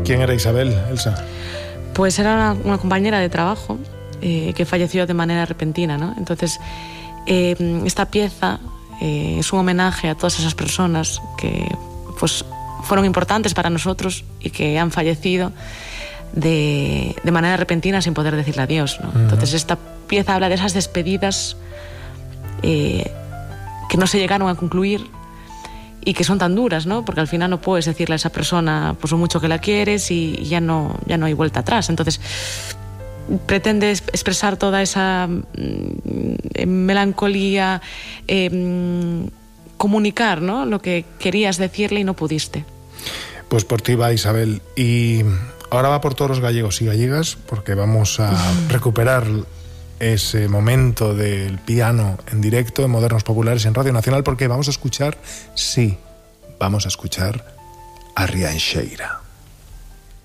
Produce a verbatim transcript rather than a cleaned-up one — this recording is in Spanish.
¿Quién era Isabel, Elsa? Pues era una, una compañera de trabajo eh, que falleció de manera repentina, ¿no? Entonces, eh, esta pieza eh, es un homenaje a todas esas personas que pues, fueron importantes para nosotros y que han fallecido de, de manera repentina sin poder decirle adiós, ¿no? Uh-huh. Entonces, esta pieza habla de esas despedidas eh, que no se llegaron a concluir y que son tan duras, ¿no? Porque al final no puedes decirle a esa persona pues lo mucho que la quieres y ya no, ya no hay vuelta atrás. Entonces pretende expresar toda esa mm, melancolía, eh, comunicar, ¿no? Lo que querías decirle y no pudiste. Pues por ti va, Isabel. Y ahora va por todos los gallegos y gallegas, porque vamos a recuperar ese momento del piano en directo en Modernos Populares en Radio Nacional, porque vamos a escuchar, sí, vamos a escuchar a Rianxeira.